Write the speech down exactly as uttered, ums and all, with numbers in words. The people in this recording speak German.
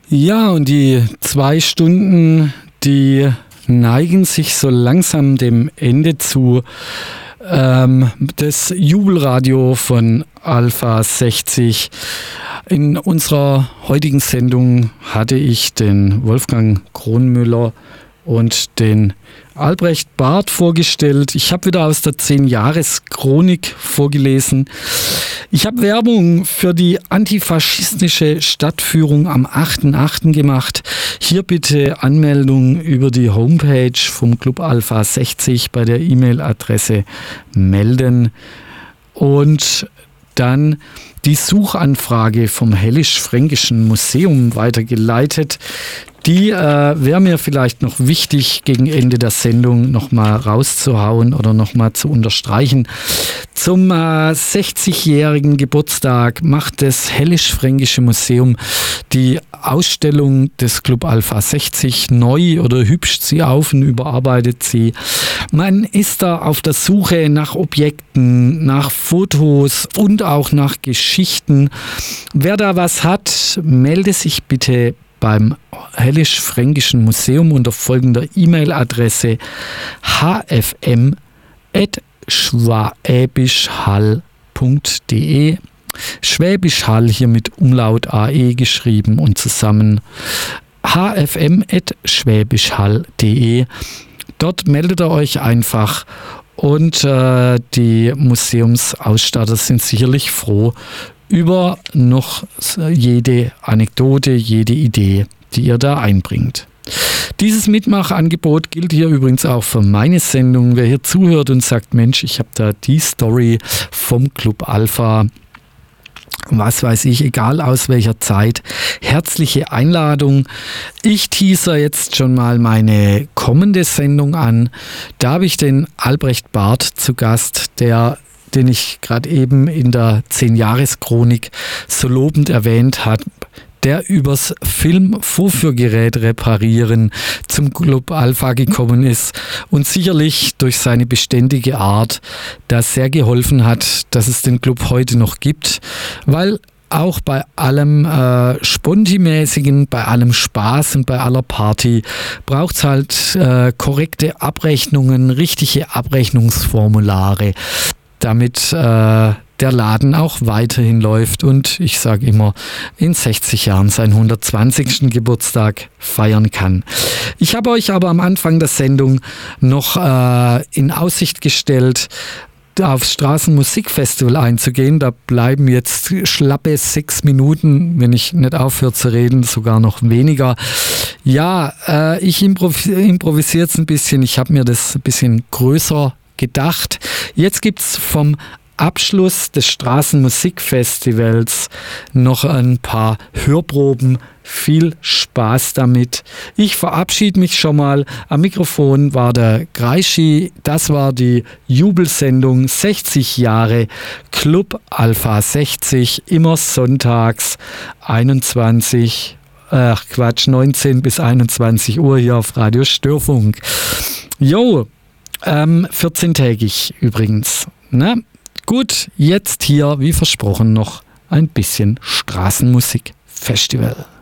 Ja, und die zwei Stunden, die neigen sich so langsam dem Ende zu. Ähm, das Jubelradio von Alpha sechzig. In unserer heutigen Sendung hatte ich den Wolfgang Kronmüller und den Albrecht Barth vorgestellt. Ich habe wieder aus der zehn-Jahres-Chronik vorgelesen. Ich habe Werbung für die antifaschistische Stadtführung am achten achten gemacht. Hier bitte Anmeldung über die Homepage vom Club Alpha sechzig bei der E-Mail-Adresse melden. Und dann die Suchanfrage vom Hellisch-Fränkischen Museum weitergeleitet. Die äh, wäre mir vielleicht noch wichtig, gegen Ende der Sendung nochmal rauszuhauen oder nochmal zu unterstreichen. Zum äh, sechzigjährigen Geburtstag macht das Hellisch-Fränkische Museum die Ausstellung des Club Alpha sechzig neu oder hübscht sie auf und überarbeitet sie. Man ist da auf der Suche nach Objekten, nach Fotos und auch nach Geschichten. Wer da was hat, melde sich bitte beim Hellisch-Fränkischen Museum unter folgender E-Mail-Adresse h f m at schwäbischhall punkt d e. Schwäbisch Hall hier mit Umlaut A E geschrieben und zusammen h f m at schwäbischhall punkt d e. Dort meldet ihr euch einfach und äh, die Museumsausstatter sind sicherlich froh über noch jede Anekdote, jede Idee, die ihr da einbringt. Dieses Mitmachangebot gilt hier übrigens auch für meine Sendung. Wer hier zuhört und sagt, Mensch, ich habe da die Story vom Club Alpha, was weiß ich, egal aus welcher Zeit, herzliche Einladung. Ich teaser jetzt schon mal meine kommende Sendung an. Da habe ich den Albrecht Barth zu Gast, der den ich gerade eben in der zehn-Jahres-Chronik so lobend erwähnt habe, der übers Film-Vorführgerät reparieren zum Club Alpha gekommen ist und sicherlich durch seine beständige Art da sehr geholfen hat, dass es den Club heute noch gibt, weil auch bei allem äh, Spontimäßigen, bei allem Spaß und bei aller Party braucht es halt äh, korrekte Abrechnungen, richtige Abrechnungsformulare, damit äh, der Laden auch weiterhin läuft und ich sage immer, in sechzig Jahren seinen hundertzwanzigsten Geburtstag feiern kann. Ich habe euch aber am Anfang der Sendung noch äh, in Aussicht gestellt, aufs Straßenmusikfestival einzugehen. Da bleiben jetzt schlappe sechs Minuten, wenn ich nicht aufhöre zu reden, sogar noch weniger. Ja, äh, ich improvis- improvisiere jetzt ein bisschen. Ich habe mir das ein bisschen größer gedacht. Jetzt gibt es vom Abschluss des Straßenmusikfestivals noch ein paar Hörproben. Viel Spaß damit. Ich verabschiede mich schon mal. Am Mikrofon war der Greischi. Das war die Jubelsendung sechzig Jahre Club Alpha sechzig. Immer sonntags einundzwanzig, ach Quatsch, neunzehn bis einundzwanzig Uhr hier auf Radio Störfunk. Jo, ähm, vierzehntägig übrigens. Na? Gut, jetzt hier, wie versprochen, noch ein bisschen Straßenmusik-Festival.